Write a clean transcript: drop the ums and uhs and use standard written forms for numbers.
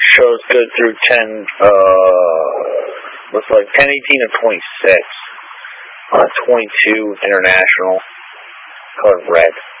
Shows good through 10, looks like 10, 18, and 26. 22 international, colored red.